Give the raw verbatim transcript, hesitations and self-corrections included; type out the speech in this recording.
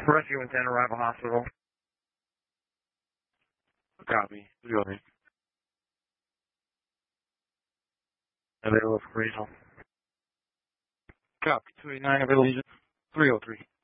Rescue and ten, arrival hospital. Copy. three oh three. Available for regional. Copy. two eighty-nine, available. three oh three.